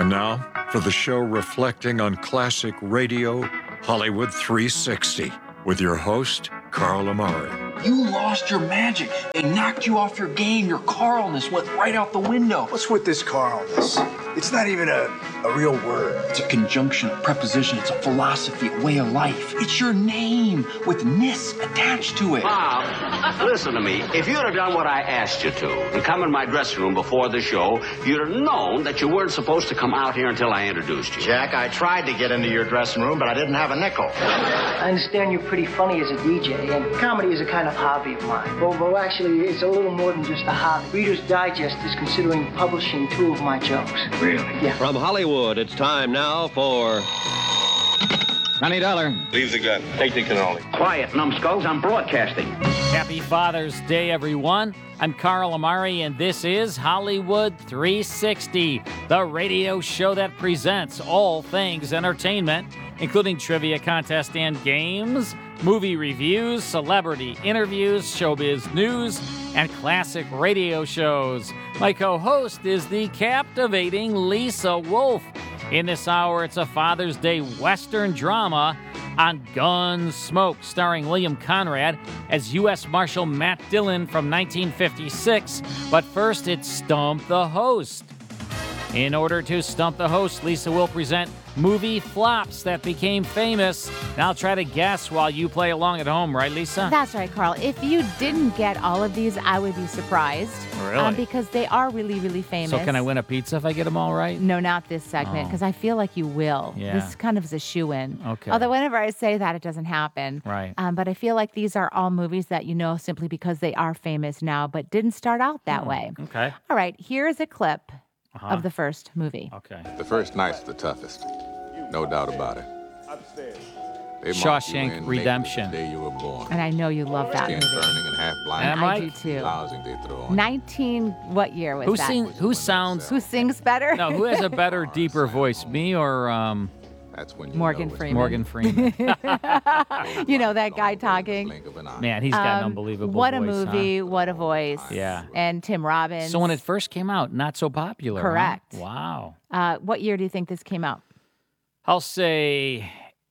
And now, for the show reflecting on classic radio, Hollywood 360, with your host, Carl Amari. You lost your magic. They knocked you off your game. Your Carlness went right out the window. What's with this Carlness? It's not even a real word. It's a conjunction, a preposition. It's a philosophy, a way of life. It's your name with ness attached to it. Bob, listen to me. If you'd have done what I asked you to and come in my dressing room before the show, you'd have known that you weren't supposed to come out here until I introduced you. Jack, I tried to get into your dressing room, but I didn't have a nickel. I understand you're pretty funny as a DJ, and comedy is a kind of hobby of mine. Well, actually, it's a little more than just a hobby. Reader's Digest is considering publishing 2 of my jokes. Really? Yeah. From Hollywood, it's time now for... $20. Leave the gun. Take the cannoli. Quiet, numbskulls. I'm broadcasting. Happy Father's Day, everyone. I'm Carl Amari, and this is Hollywood 360, the radio show that presents all things entertainment, including trivia contests and games, movie reviews, celebrity interviews, showbiz news, and classic radio shows. My co-host is the captivating Lisa Wolf. In this hour, it's a Father's Day Western drama on Gunsmoke, starring William Conrad as U.S. Marshal Matt Dillon from 1956. But first, it's Stump the Host. In order to stump the host, Lisa will present movie flops that became famous. Now I'll try to guess while you play along at home, right, Lisa? That's right, Carl. If you didn't get all of these, I would be surprised. Really? Because they are really, really famous. So can I win a pizza if I get them all right? No, not this segment, because I feel like you will. Yeah. This kind of is a shoo-in. Okay. Although whenever I say that, it doesn't happen. Right. But I feel like these are all movies that you know simply because they are famous now, but didn't start out that way. Okay. All right, here's a clip of the first movie. Okay. The first night's the toughest. No doubt about it. They Shawshank Redemption. The day you were born. And I know you love that Skin movie. burning and half blind. Am I do too. Lousing they throw on. what year was that? Who sounds... Who sings better? No, who has a better, deeper voice, me or That's when you Morgan know it's Freeman. Morgan Freeman? You know that guy talking? blink of an eye. Man, he's got an unbelievable What voice. a movie, what a voice. Yeah. And Tim Robbins. So when it first came out, not so popular. Correct. Huh? Wow. What year do you think this came out? I'll say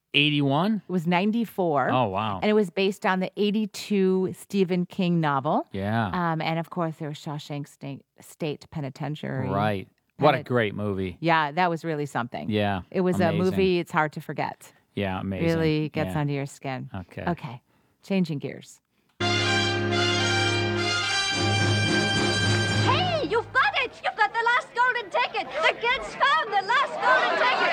81. It was 94. Oh, wow. And it was based on the 82 Stephen King novel. Yeah. And of course, there was Shawshank State Penitentiary. Right. What a great movie. Yeah, that was really something. Yeah. It was amazing. a movie it's hard to forget. Yeah, amazing. Really gets Yeah. under your skin. Okay. Okay. Changing gears. Hey, you've got it! You've got the last golden ticket! The kids found the last golden ticket!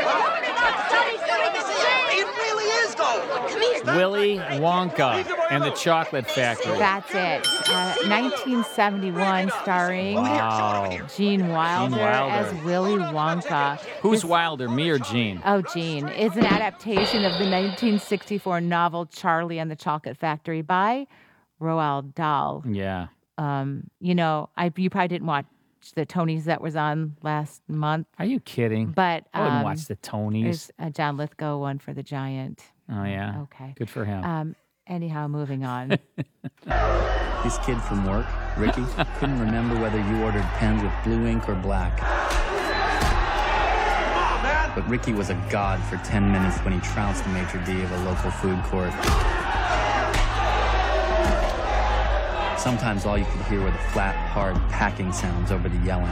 It really is gold. Come here. Willy Wonka and the Chocolate Factory. That's it. 1971, starring Wow. Gene Wilder as Willy Wonka. Who's Wilder, me or Gene? Oh, Gene. It's an adaptation of the 1964 novel Charlie and the Chocolate Factory by Roald Dahl. Yeah. You know, you probably didn't watch the Tonys that was on last month. Are you kidding? But I wouldn't watch the Tonys. There's John Lithgow, one for the Giant. Oh, yeah? Okay. Good for him. Anyhow, moving on. This kid from work, Ricky, couldn't remember whether you ordered pens with blue ink or black. But Ricky was a god for 10 minutes when he trounced the maitre d' of a local food court. Sometimes all you could hear were the flat, hard packing sounds over the yelling.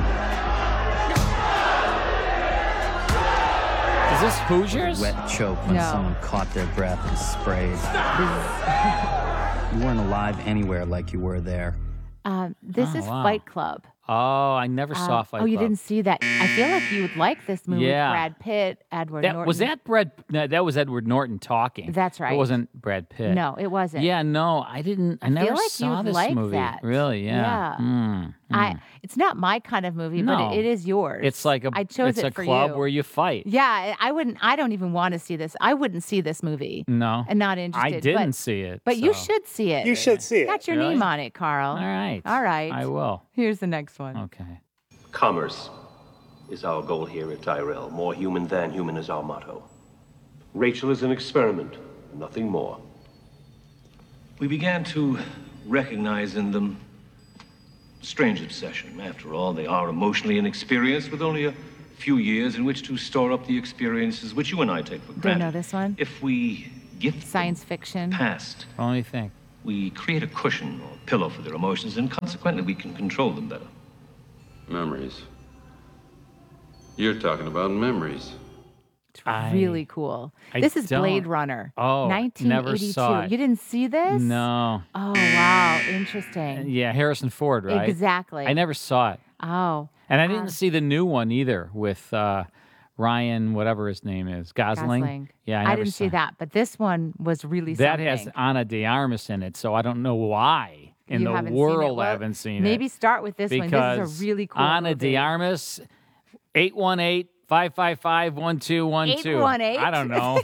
Is this Hoosiers? Wet choke when No. someone caught their breath and sprayed. You weren't alive anywhere like you were there. This is wow. Fight Club. Oh, I never saw Fight Club. Oh, you didn't see that? I feel like you would like this movie Yeah. with Brad Pitt, Edward Norton. Was that that was Edward Norton talking. That's right. It wasn't Brad Pitt. No, it wasn't. Yeah, no, I didn't. I never feel like saw you'd this like movie. that. Really? Yeah. Yeah. It's not my kind of movie, No. but it is yours. It's like I chose it's it a for club you. where you fight. Yeah, I don't even want to see this. I wouldn't see this movie. No. And not interested. I didn't see it. But you so- should see it. You should see it. Got your Really? name on it, Carl. All right. All right. I will. Here's the next one. Okay. Commerce is our goal here at Tyrell. More human than human is our motto. Rachel is an experiment, nothing more. We began to recognize in them strange obsession. After all, they are emotionally inexperienced with only a few years in which to store up the experiences which you and I take for Don't granted. know this one. If we gift Science fiction. past, What do you think? we create a cushion or pillow for their emotions, and consequently we can control them better. Memories. You're talking about memories. Really cool. I This is don't- Blade Runner. Oh, 1982. never saw it. You didn't see this? No. Oh, wow. Interesting. Yeah, Harrison Ford, right? Exactly. I never saw it. Oh. And I didn't see the new one either with Ryan, whatever his name is, Gosling. Yeah, I I never didn't see saw that, but this one was really that something. has Ana de Armas in it, so I don't know why in You the haven't seen it. world Well, I haven't seen it. maybe start with this one. This Because is a really cool Ana movie. de Armas, 818-555-1212. 818? I don't know.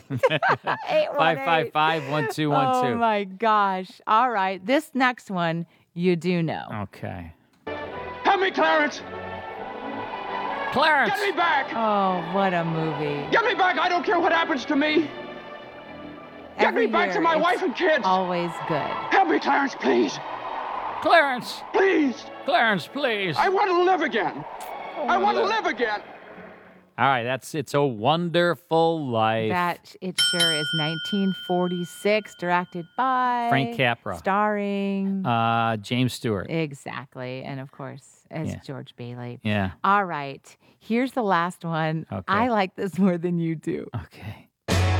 555-1212. Oh, my gosh. All right. This next one, you do know. Okay. Help me, Clarence! Clarence! Get me back! Oh, what a movie. Get me back! I don't care what happens to me! Get Every me back to year, my it's wife and kids! Always good. Help me, Clarence, please! Clarence! Please! Clarence, please! I want to live again! I want to live again! All right, It's a Wonderful Life. That it sure is. 1946, directed by Frank Capra. Starring James Stewart. exactly, and of course as Yeah. George Bailey. Yeah. All right, here's the last one. Okay. I like this more than you do. Okay.